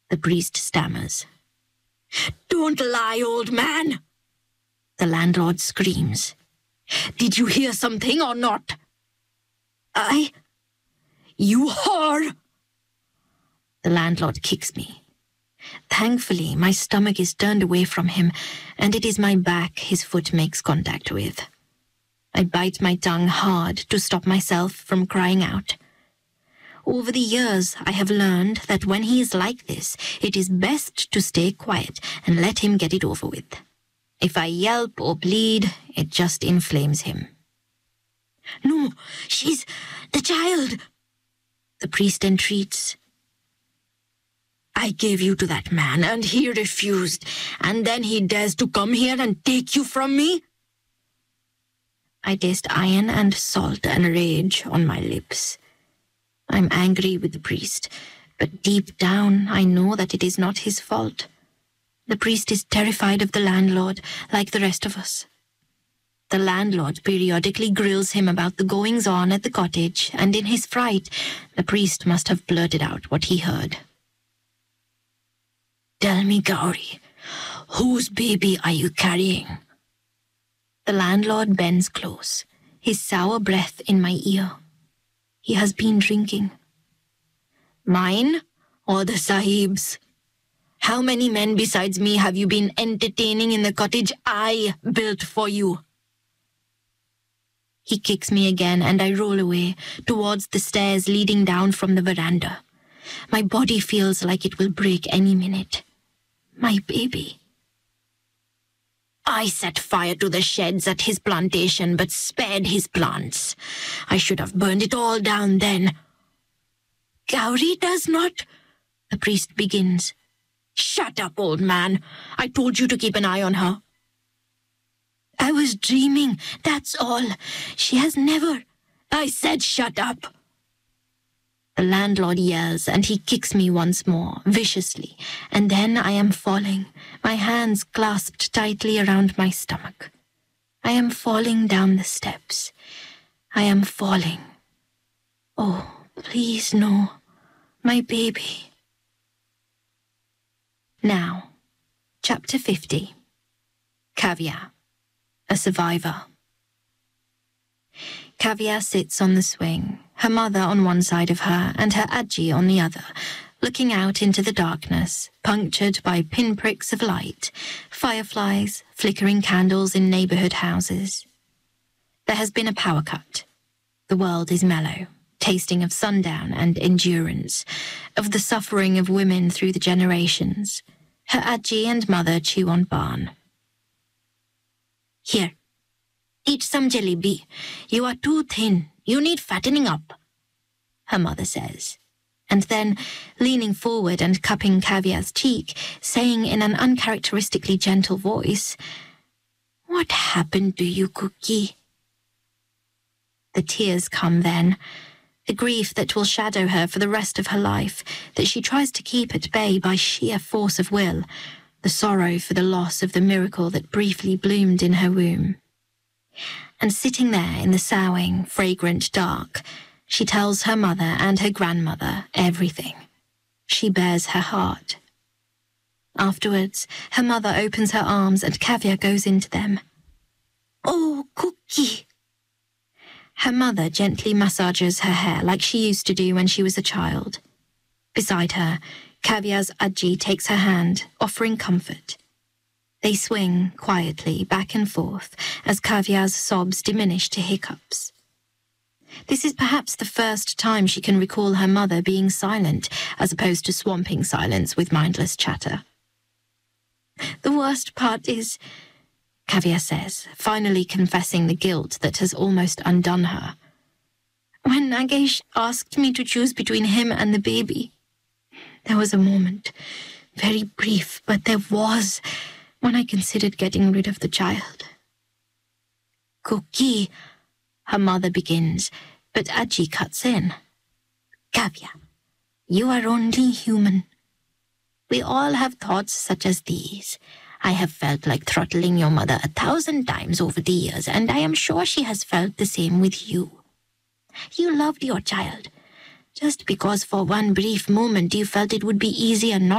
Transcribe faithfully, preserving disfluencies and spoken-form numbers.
The priest stammers. "Don't lie, old man!" The landlord screams. "Did you hear something or not?" "I... You whore!" The landlord kicks me. Thankfully, my stomach is turned away from him, and it is my back his foot makes contact with. I bite my tongue hard to stop myself from crying out. Over the years, I have learned that when he is like this, it is best to stay quiet and let him get it over with. If I yelp or plead, it just inflames him. "No, she's the child," the priest entreats. "I gave you to that man, and he refused, and then he dares to come here and take you from me?" I taste iron and salt and rage on my lips. I'm angry with the priest, but deep down I know that it is not his fault. The priest is terrified of the landlord, like the rest of us. The landlord periodically grills him about the goings-on at the cottage, and in his fright, the priest must have blurted out what he heard. "Tell me, Gauri, whose baby are you carrying?" The landlord bends close, his sour breath in my ear. He has been drinking. "Mine or the sahib's? How many men besides me have you been entertaining in the cottage I built for you?" He kicks me again and I roll away towards the stairs leading down from the veranda. My body feels like it will break any minute. My baby. I set fire to the sheds at his plantation but spared his plants. I should have burned it all down then. "Gauri does not..." the priest begins. "Shut up, old man. I told you to keep an eye on her." "I was dreaming, that's all. She has never..." "I said shut up." The landlord yells and he kicks me once more, viciously, and then I am falling, my hands clasped tightly around my stomach. I am falling down the steps. I am falling. Oh, please no, my baby. Now, Chapter fifty. Kavya, a survivor. Kavya sits on the swing, her mother on one side of her and her Aji on the other, looking out into the darkness, punctured by pinpricks of light, fireflies, flickering candles in neighborhood houses. There has been a power cut. The world is mellow, tasting of sundown and endurance, of the suffering of women through the generations. Her Aji and mother chew on barn. "Here. Eat some jalebi. You are too thin. You need fattening up," her mother says, and then, leaning forward and cupping Kavya's cheek, saying in an uncharacteristically gentle voice, "What happened to you, Cookie?" The tears come then, the grief that will shadow her for the rest of her life, that she tries to keep at bay by sheer force of will, the sorrow for the loss of the miracle that briefly bloomed in her womb. And sitting there in the soughing, fragrant dark, she tells her mother and her grandmother everything. She bares her heart. Afterwards, her mother opens her arms and Kavya goes into them. "Oh, Cookie!" Her mother gently massages her hair like she used to do when she was a child. Beside her, Kavya's Aji takes her hand, offering comfort. They swing quietly back and forth as Kavya's sobs diminish to hiccups. This is perhaps the first time she can recall her mother being silent as opposed to swamping silence with mindless chatter. "The worst part is," Kavya says, finally confessing the guilt that has almost undone her, "when Nagesh asked me to choose between him and the baby, there was a moment, very brief, but there was, when I considered getting rid of the child." "Cookie," her mother begins, but Aji cuts in. "Kavya, you are only human. We all have thoughts such as these. I have felt like throttling your mother a thousand times over the years, and I am sure she has felt the same with you. You loved your child. Just because for one brief moment you felt it would be easier not